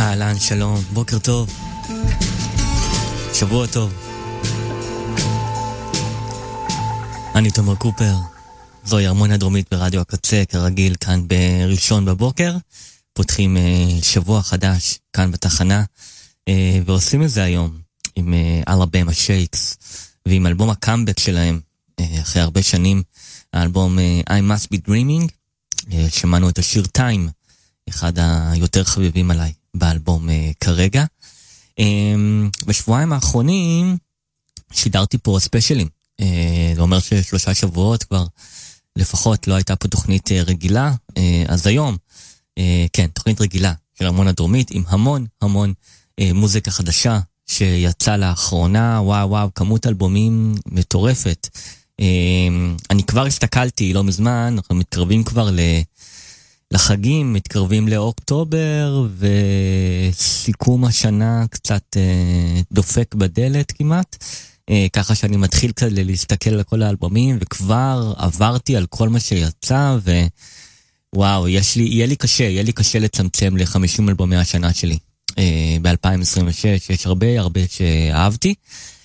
אהלן, שלום, בוקר טוב, שבוע טוב. אני תומר קופר, זוהי הרמוניה דרומית ברדיו הקצה, כרגיל כאן בראשון בבוקר. פותחים שבוע חדש כאן בתחנה, ועושים את זה היום עם אלבמה שייקס, ועם אלבום הקאמבק שלהם, אחרי הרבה שנים, האלבום I Must Be Dreaming. שמענו את השיר Time, אחד היותר חביבים עליי באלבום כרגע. בשבועיים האחרונים שידרתי פה ספיישלים. זה אומר ש3 שבועות כבר לפחות לא הייתה פה תוכנית רגילה. אז היום, כן, תוכנית רגילה של הרמוניה דרומית עם המון מוזיקה חדשה שיצא לאחרונה. וואו, כמות אלבומים מטורפת. אני כבר הסתכלתי לא מזמן, אנחנו מתקרבים כבר לחגים, מתקרבים לאוקטובר, וסיכום השנה קצת דופק בדלת כמעט, ככה שאני מתחיל כזה להסתכל על כל האלבומים, וכבר עברתי על כל מה שיצא, ווואו, יהיה לי קשה לצמצם ל50 אלבומי השנה שלי, ב-2026, יש הרבה שאהבתי.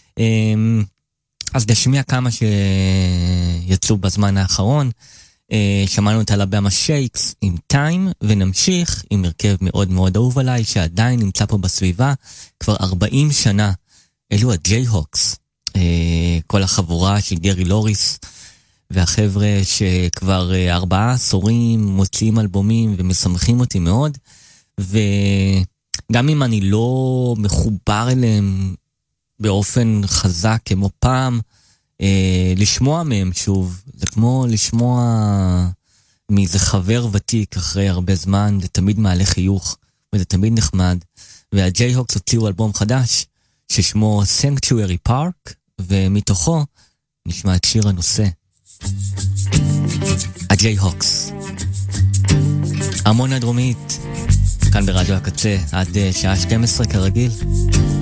אז נשמיע כמה שיצאו בזמן האחרון. שמענו את אלבמה שייקס עם טיים, ונמשיך עם הרכב מאוד מאוד אהוב עליי שעדיין נמצא פה בסביבה כבר 40 שנה. אלו הג'יי-הוקס, כל החבורה של גרי לוריס והחבר'ה שכבר 4 עשורים מוציאים אלבומים ומשמחים אותי מאוד, וגם אם אני לא מחובר אליהם באופן חזק כמו פעם, לשמוע מהם שוב, זה כמו לשמוע מאיזה חבר ותיק אחרי הרבה זמן, זה תמיד מעלה חיוך, וזה תמיד נחמד. והג'יי-הוקס הוציאו אלבום חדש, ששמו Sanctuary Park, ומתוכו נשמע את שיר הנושא. הג'יי-הוקס. הרמוניה דרומית, כאן ברדיו הקצה, עד שעה 12 כרגיל.